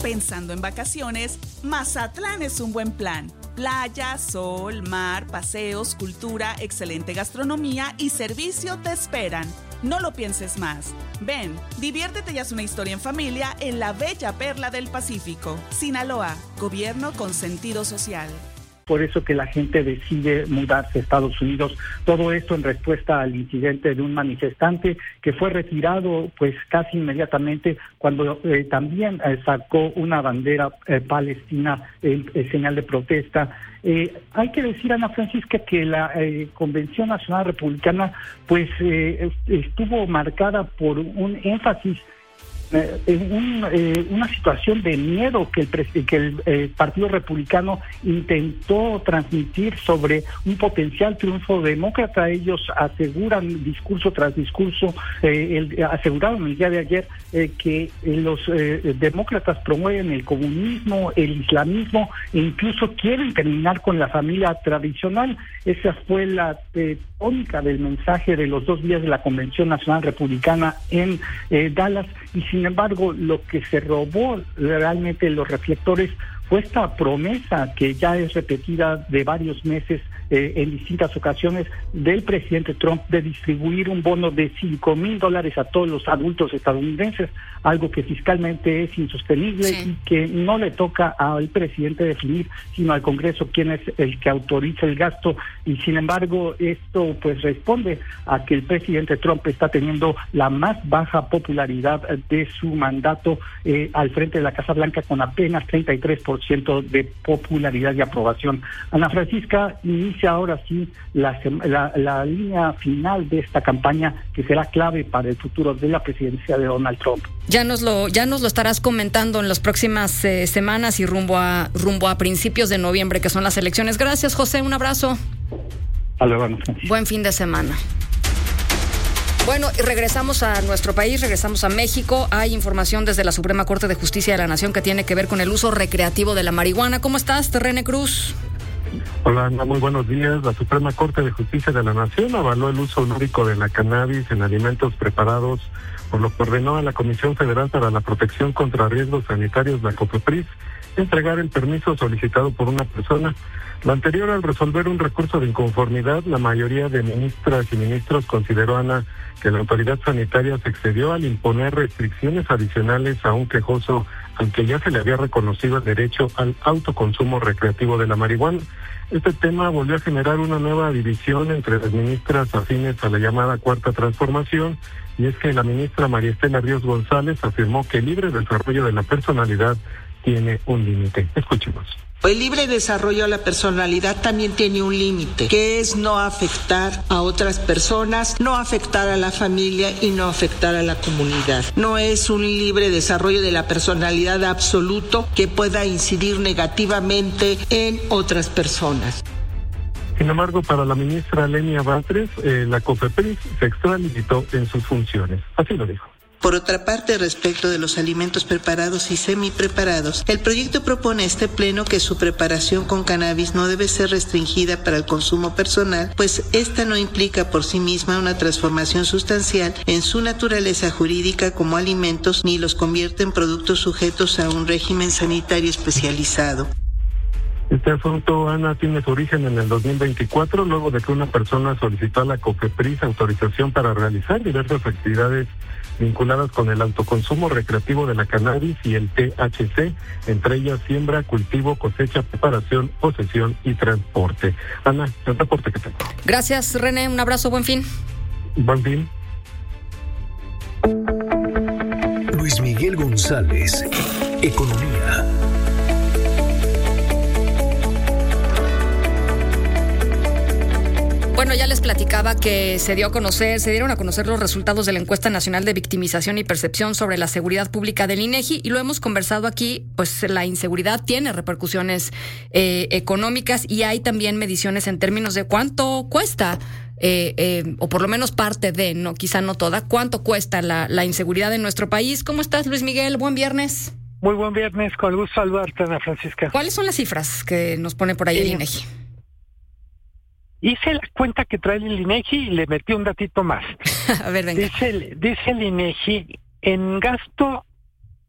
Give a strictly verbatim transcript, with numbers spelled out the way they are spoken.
Pensando en vacaciones, Mazatlán es un buen plan. Playa, sol, mar, paseos, cultura, excelente gastronomía y servicio te esperan. No lo pienses más. Ven, diviértete y haz una historia en familia en la bella perla del Pacífico. Sinaloa, gobierno con sentido social. Por eso que la gente decide mudarse a Estados Unidos. Todo esto en respuesta al incidente de un manifestante que fue retirado pues casi inmediatamente cuando eh, también eh, sacó una bandera eh, palestina en eh, señal de protesta. Eh, hay que decir, Ana Francisca, que la eh, Convención Nacional Republicana pues eh, estuvo marcada por un énfasis Eh, un, eh, una situación de miedo que el, que el eh, Partido Republicano intentó transmitir sobre un potencial triunfo demócrata. Ellos aseguran discurso tras discurso, eh, el, aseguraron el día de ayer eh, que eh, los eh, demócratas promueven el comunismo, el islamismo e incluso quieren terminar con la familia tradicional. Esa fue la eh, tónica del mensaje de los dos días de la Convención Nacional Republicana en eh, Dallas. Y sin embargo, lo que se robó realmente los reflectores fue esta promesa que ya es repetida de varios meses eh, en distintas ocasiones del presidente Trump de distribuir un bono de cinco mil dólares a todos los adultos estadounidenses, algo que fiscalmente es insostenible sí. y que no le toca al presidente definir, sino al Congreso, quien es el que autoriza el gasto. Y sin embargo, esto pues responde a que el presidente Trump está teniendo la más baja popularidad de su mandato eh, al frente de la Casa Blanca, con apenas treinta y tres por ciento de popularidad y aprobación. Ana Francisca, inicia ahora sí la, la, la línea final de esta campaña que será clave para el futuro de la presidencia de Donald Trump. Ya nos lo, ya nos lo estarás comentando en las próximas eh, semanas y rumbo a rumbo a principios de noviembre, que son las elecciones. Gracias, José, un abrazo. Hasta luego, Ana Francisca. Buen fin de semana. Bueno, regresamos a nuestro país, regresamos a México. Hay información desde la Suprema Corte de Justicia de la Nación que tiene que ver con el uso recreativo de la marihuana. ¿Cómo estás, René Cruz? Hola, Ana, muy buenos días. La Suprema Corte de Justicia de la Nación avaló el uso lúdico de la cannabis en alimentos preparados, por lo que ordenó a la Comisión Federal para la Protección contra Riesgos Sanitarios, la COFEPRIS, entregar el permiso solicitado por una persona. Lo anterior, al resolver un recurso de inconformidad, la mayoría de ministras y ministros consideró, Ana, que la autoridad sanitaria se excedió al imponer restricciones adicionales a un quejoso al que ya se le había reconocido el derecho al autoconsumo recreativo de la marihuana. Este tema volvió a generar una nueva división entre las ministras afines a la llamada Cuarta Transformación, y es que la ministra María Estela Ríos González afirmó que el libre desarrollo de la personalidad tiene un límite. Escuchemos. El libre desarrollo de la personalidad también tiene un límite, que es no afectar a otras personas, no afectar a la familia y no afectar a la comunidad. No es un libre desarrollo de la personalidad absoluto que pueda incidir negativamente en otras personas. Sin embargo, para la ministra Lenia Batres, eh, la COFEPRIS se extralimitó en sus funciones. Así lo dijo. Por otra parte, respecto de los alimentos preparados y semipreparados, el proyecto propone a este pleno que su preparación con cannabis no debe ser restringida para el consumo personal, pues esta no implica por sí misma una transformación sustancial en su naturaleza jurídica como alimentos, ni los convierte en productos sujetos a un régimen sanitario especializado. Este asunto, Ana, tiene su origen en el dos mil veinticuatro, luego de que una persona solicitó a la COFEPRIS autorización para realizar diversas actividades vinculadas con el autoconsumo recreativo de la cannabis y el T H C, entre ellas siembra, cultivo, cosecha, preparación, posesión y transporte. Ana, el reporte que tengo. Gracias, René, un abrazo, buen fin. Buen fin. Luis Miguel González, Economía. Bueno, ya les platicaba que se dio a conocer, se dieron a conocer los resultados de la Encuesta Nacional de Victimización y Percepción sobre la Seguridad Pública del INEGI, y lo hemos conversado aquí. Pues la inseguridad tiene repercusiones eh, económicas, y hay también mediciones en términos de cuánto cuesta, eh, eh, o por lo menos parte de, no, quizá no toda, cuánto cuesta la, la inseguridad en nuestro país. ¿Cómo estás, Luis Miguel? Buen viernes. Muy buen viernes, con gusto saludarte, Ana Francisca. ¿Cuáles son las cifras que nos pone por ahí el INEGI? Hice la cuenta que trae el INEGI y le metí un datito más. A ver, venga. Dice el, dice el INEGI, en gasto